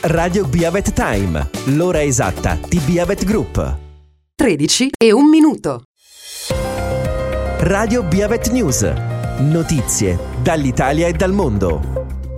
Radio Biavet Time, l'ora esatta di Biavet Group. 13:01. Radio Biavet News, notizie dall'Italia e dal mondo.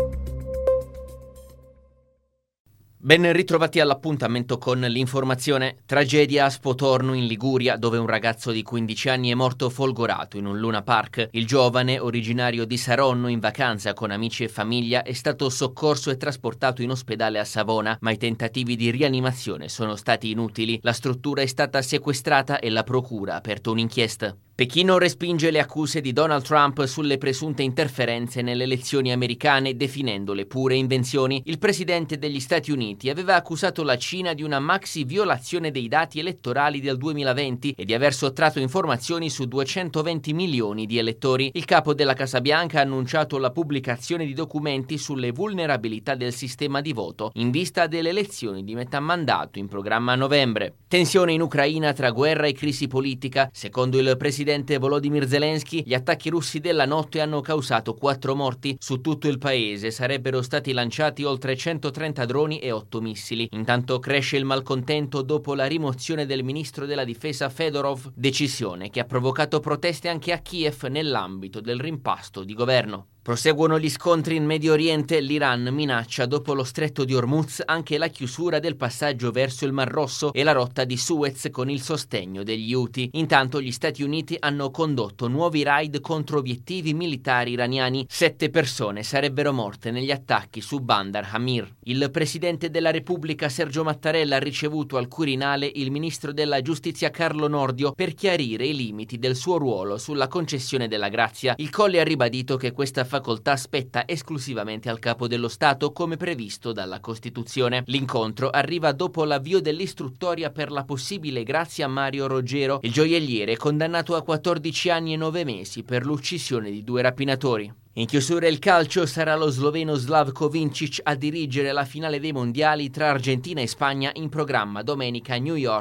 Ben ritrovati all'appuntamento con l'informazione. Tragedia a Spotorno in Liguria, dove un ragazzo di 15 anni è morto folgorato in un Luna Park. Il giovane, originario di Saronno, in vacanza con amici e famiglia, è stato soccorso e trasportato in ospedale a Savona, ma i tentativi di rianimazione sono stati inutili. La struttura è stata sequestrata e la procura ha aperto un'inchiesta. Pechino respinge le accuse di Donald Trump sulle presunte interferenze nelle elezioni americane, definendole pure invenzioni. Il presidente degli Stati Uniti aveva accusato la Cina di una maxi violazione dei dati elettorali del 2020 e di aver sottratto informazioni su 220 milioni di elettori. Il capo della Casa Bianca ha annunciato la pubblicazione di documenti sulle vulnerabilità del sistema di voto in vista delle elezioni di metà mandato in programma a novembre. Tensione in Ucraina tra guerra e crisi politica. Secondo il presidente Volodymyr Zelensky, gli attacchi russi della notte hanno causato 4 morti. Su tutto il paese sarebbero stati lanciati oltre 130 droni e 8 missili. Intanto cresce il malcontento dopo la rimozione del ministro della difesa Fedorov, decisione che ha provocato proteste anche a Kiev nell'ambito del rimpasto di governo. Proseguono gli scontri in Medio Oriente. L'Iran minaccia dopo lo stretto di Hormuz anche la chiusura del passaggio verso il Mar Rosso e la rotta di Suez con il sostegno degli Houthi. Intanto gli Stati Uniti hanno condotto nuovi raid contro obiettivi militari iraniani. 7 persone sarebbero morte negli attacchi su Bandar Hamir. Il presidente della Repubblica Sergio Mattarella ha ricevuto al Quirinale il ministro della Giustizia Carlo Nordio per chiarire i limiti del suo ruolo sulla concessione della grazia. Il Colle ha ribadito che questa facoltà spetta esclusivamente al capo dello Stato, come previsto dalla Costituzione. L'incontro arriva dopo l'avvio dell'istruttoria per la possibile grazia a Mario Roggero, il gioielliere condannato a 14 anni e 9 mesi per l'uccisione di 2 rapinatori. In chiusura il calcio, sarà lo sloveno Slavko Vincic a dirigere la finale dei mondiali tra Argentina e Spagna in programma domenica a New York